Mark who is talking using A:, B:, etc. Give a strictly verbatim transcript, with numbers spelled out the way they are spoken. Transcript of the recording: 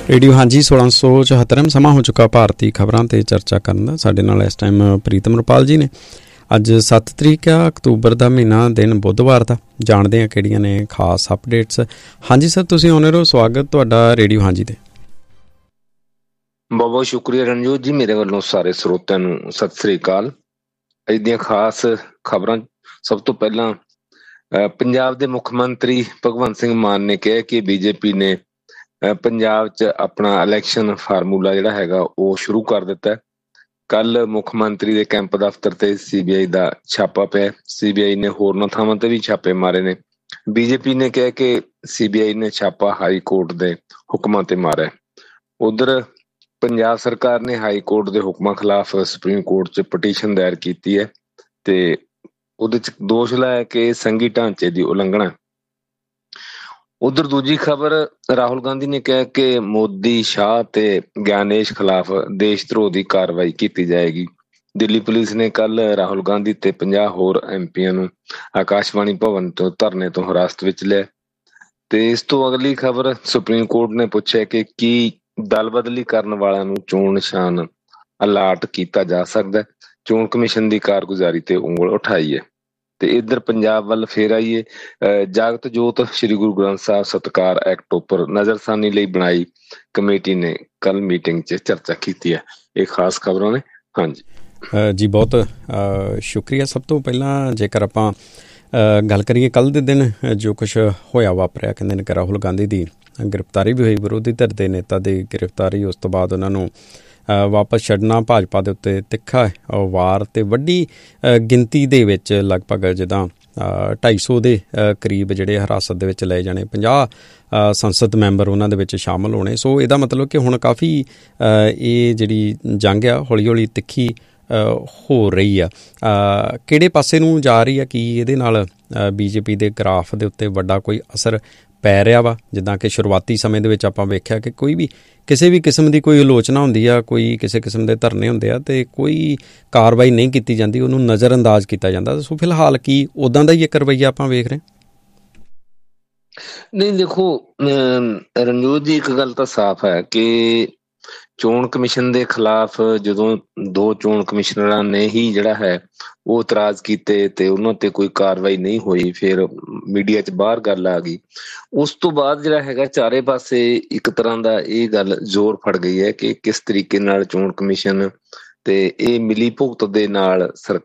A: Radio ਹਾਂਜੀ ਸੋਲਾਂ ਸੌ ਚੁਹੱਤਰ ਸਮਾਂ ਹੋ ਚੁੱਕਾ ਭਾਰਤੀ ਖਬਰਾਂ 'ਤੇ ਚਰਚਾ ਕਰਨ ਦਾ। ਸਾਡੇ ਨਾਲ ਇਸ ਟਾਈਮ ਪ੍ਰੀਤਮ ਰੁਪਾਲ ਜੀ ਨੇ। ਅੱਜ ਸੱਤ ਤਰੀਕ ਆ, ਅਕਤੂਬਰ ਦਾ ਮਹੀਨਾ, ਦਿਨ ਬੁੱਧਵਾਰ ਦਾ। ਜਾਣਦੇ ਹਾਂ ਕਿਹੜੀਆਂ ਨੇ ਖਾਸ ਅਪਡੇਟਸ। ਹਾਂਜੀ ਸਰ, ਤੁਸੀਂ ਆਉਂਦੇ ਰਹੋ। ਸਵਾਗਤ ਤੁਹਾਡਾ ਰੇਡੀਓ ਹਾਂਜੀ 'ਤੇ।
B: ਬਹੁਤ ਬਹੁਤ ਸ਼ੁਕਰੀਆ ਰਣਜੋਤ ਜੀ, ਮੇਰੇ ਵੱਲੋਂ ਸਾਰੇ ਸਰੋਤਿਆਂ ਨੂੰ ਸਤਿ ਸ੍ਰੀ ਅਕਾਲ। ਅੱਜ ਦੀਆਂ ਖਾਸ ਖਬਰਾਂ, ਸਭ ਤੋਂ ਪਹਿਲਾਂ ਪੰਜਾਬ ਦੇ ਮੁੱਖ ਮੰਤਰੀ ਭਗਵੰਤ ਸਿੰਘ ਮਾਨ ਨੇ ਕਿਹਾ ਕਿ ਬੀਜੇਪੀ ਨੇ ਪੰਜਾਬ 'ਚ ਆਪਣਾ ਇਲੈਕਸ਼ਨ ਫਾਰਮੂਲਾ ਜਿਹੜਾ ਹੈਗਾ ਉਹ ਸ਼ੁਰੂ ਕਰ ਦਿੱਤਾ। ਕੱਲ ਮੁੱਖ ਮੰਤਰੀ ਦੇ ਕੈਂਪ ਦਫ਼ਤਰ ਤੇ ਸੀਬੀਆਈ ਦਾ ਛਾਪਾ ਪਿਆ। ਸੀਬੀਆਈ ਨੇ ਹੋਰਨਾਂ ਥਾਵਾਂ ਤੇ ਵੀ ਛਾਪੇ ਮਾਰੇ ਨੇ। ਬੀਜੇਪੀ ਨੇ ਕਿਹਾ ਕਿ ਸੀਬੀਆਈ ਨੇ ਛਾਪਾ ਹਾਈ ਕੋਰਟ ਦੇ ਹੁਕਮਾਂ ਤੇ ਮਾਰਿਆ। ਉਧਰ ਪੰਜਾਬ ਸਰਕਾਰ ਨੇ ਹਾਈ ਕੋਰਟ ਦੇ ਹੁਕਮਾਂ ਖਿਲਾਫ ਸੁਪਰੀਮ ਕੋਰਟ 'ਚ ਪਟੀਸ਼ਨ ਦਾਇਰ ਕੀਤੀ ਹੈ ਤੇ ਉਹਦੇ 'ਚ ਦੋਸ਼ ਲਾਇਆ ਕਿ ਸੰਘੀ ਢਾਂਚੇ ਦੀ ਉਲੰਘਣਾ। ਉਧਰ ਦੂਜੀ ਖਬਰ, ਰਾਹੁਲ ਗਾਂਧੀ ਨੇ ਕਿਹਾ ਕਿ ਮੋਦੀ, ਸ਼ਾਹ ਤੇ ਗਿਆਨੇਸ਼ ਖਿਲਾਫ ਦੇਸ਼ ਧਰੋਹ ਦੀ ਕਾਰਵਾਈ ਕੀਤੀ ਜਾਏਗੀ। ਦਿੱਲੀ ਪੁਲਿਸ ਨੇ ਕੱਲ ਰਾਹੁਲ ਗਾਂਧੀ ਤੇ ਪੰਜਾਹ ਹੋਰ ਐਮਪੀਆਂ ਨੂੰ ਆਕਾਸ਼ਵਾਣੀ ਭਵਨ ਤੋਂ ਧਰਨੇ ਤੋਂ ਹਿਰਾਸਤ ਵਿੱਚ ਲਿਆ। ਤੇ ਇਸ ਤੋਂ ਅਗਲੀ ਖਬਰ, ਸੁਪਰੀਮ ਕੋਰਟ ਨੇ ਪੁੱਛਿਆ ਕਿ ਕੀ ਦਲ ਬਦਲੀ ਕਰਨ ਵਾਲਿਆਂ ਨੂੰ ਚੋਣ ਨਿਸ਼ਾਨ ਅਲਾਟ ਕੀਤਾ ਜਾ ਸਕਦਾ। ਚੋਣ ਕਮਿਸ਼ਨ ਦੀ ਕਾਰਗੁਜ਼ਾਰੀ ਤੇ ਉਂਗਲ ਉਠਾਈ ਹੈ। ਤੇ ਇੱਧਰ ਪੰਜਾਬ ਵੱਲ ਫੇਰ ਆਈਏ। ਜਾਗਤ ਜੋਤ ਸ੍ਰੀ ਗੁਰੂ ਗ੍ਰੰਥ ਸਾਹਿਬ ਸਤਿਕਾਰ ਐਕਟ ਉੱਪਰ ਨਜ਼ਰਸਾਨੀ ਲਈ ਬਣਾਈ ਕਮੇਟੀ ਨੇ ਕੱਲ ਮੀਟਿੰਗ 'ਚ ਚਰਚਾ ਕੀਤੀ ਹੈ। ਇਹ ਖਾਸ ਖਬਰਾਂ ਨੇ। ਹਾਂਜੀ
A: ਜੀ, ਬਹੁਤ ਸ਼ੁਕਰੀਆ। ਸਭ ਤੋਂ ਪਹਿਲਾਂ ਜੇਕਰ ਆਪਾਂ ਗੱਲ ਕਰੀਏ ਕੱਲ੍ਹ ਦੇ ਦਿਨ ਜੋ ਕੁਛ ਹੋਇਆ ਵਾਪਰਿਆ, ਕਹਿੰਦੇ ਨੇ ਕਿ ਰਾਹੁਲ ਗਾਂਧੀ ਦੀ ਗ੍ਰਿਫਤਾਰੀ ਵੀ ਹੋਈ, ਵਿਰੋਧੀ ਧਿਰ ਦੇ ਨੇਤਾ ਦੀ ਗ੍ਰਿਫਤਾਰੀ। ਉਸ ਤੋਂ ਬਾਅਦ ਉਹਨਾਂ ਨੂੰ ਵਾਪਸ ਛੱਡਣਾ, ਭਾਜਪਾ ਦੇ ਉੱਤੇ ਤਿੱਖਾ ਵਾਰ ਤੇ ਵੱਡੀ ਗਿਣਤੀ ਦੇ ਵਿੱਚ ਲਗਭਗ ਜਿੱਦਾਂ ਢਾਈ ਸੌ ਦੇ ਕਰੀਬ ਜਿਹੜੇ ਹਿਰਾਸਤ ਦੇ ਵਿੱਚ ਲਏ ਜਾਣੇ, ਪੰਜਾਹ ਸੰਸਦ ਮੈਂਬਰ ਉਹਨਾਂ ਦੇ ਵਿੱਚ ਸ਼ਾਮਲ ਹੋਣੇ। ਸੋ ਇਹਦਾ ਮਤਲਬ ਕਿ ਹੁਣ ਕਾਫੀ ਇਹ ਜਿਹੜੀ ਜੰਗ ਆ ਹੌਲੀ ਹੌਲੀ ਤਿੱਖੀ ਹੋ ਰਹੀ ਆ। ਕਿਹੜੇ ਪਾਸੇ ਨੂੰ ਜਾ ਰਹੀ ਆ? ਕੀ ਇਹਦੇ ਨਾਲ ਬੀਜੇਪੀ ਦੇ ਗ੍ਰਾਫ ਦੇ ਉੱਤੇ ਵੱਡਾ ਕੋਈ ਅਸਰ ਪੈ ਰਿਹਾ ਵਾ? ਜਿੱਦਾਂ ਕਿ ਸ਼ੁਰੂਆਤੀ ਸਮੇਂ ਦੇ ਵਿੱਚ ਆਪਾਂ ਵੇਖਿਆ ਕਿ ਕੋਈ ਵੀ ਕਿਸੇ ਵੀ ਕਿਸਮ ਦੀ ਕੋਈ ਆਲੋਚਨਾ ਹੁੰਦੀ ਆ, ਕੋਈ ਕਿਸੇ ਕਿਸਮ ਦੇ ਧਰਨੇ ਹੁੰਦੇ ਆ ਤੇ ਕੋਈ ਕਾਰਵਾਈ ਨਹੀਂ ਕੀਤੀ ਜਾਂਦੀ, ਉਹਨੂੰ ਨਜ਼ਰ ਅੰਦਾਜ਼ ਕੀਤਾ ਜਾਂਦਾ। ਸੋ ਫਿਲਹਾਲ ਕੀ ਉੱਦਾਂ ਦਾ ਹੀ ਇੱਕ ਰਵੱਈਆ ਆਪਾਂ ਵੇਖ ਰਹੇ?
B: ਨਹੀਂ, ਦੇਖੋ ਰਣਜੋਤ ਜੀ, ਇੱਕ ਗੱਲ ਤਾਂ ਸਾਫ਼ ਹੈ ਕਿ ਚੋਣ ਕਮਿਸ਼ਨ ਦੇ ਖਿਲਾਫ ਜਦੋਂ ਦੋ ਚੋਣ ਕਮਿਸ਼ਨਰਾਂ ਨੇ ਹੀ ਜਿਹੜਾ ਹੈ ਉਹ ਇਤਰਾਜ਼ ਕੀਤੇ ਤੇ ਉਹਨਾਂ ਤੇ ਕੋਈ ਕਾਰਵਾਈ ਨਹੀਂ ਹੋਈ, ਫਿਰ ਮੀਡੀਆ 'ਚ ਬਾਹਰ ਗੱਲ ਆ ਗਈ। ਉਸ ਤੋਂ ਬਾਅਦ ਜਿਹੜਾ ਹੈਗਾ ਚਾਰੇ ਪਾਸੇ ਇੱਕ ਤਰ੍ਹਾਂ ਦਾ ਇਹ ਗੱਲ ਜ਼ੋਰ ਫੜ ਗਈ ਹੈ ਕਿ ਕਿਸ ਤਰੀਕੇ ਨਾਲ ਚੋਣ ਕਮਿਸ਼ਨ ਤੇ ਇਹ ਮਿਲੀ ਭੁਗਤ ਦੇ ਨਾਲ ਸਰਕਾਰ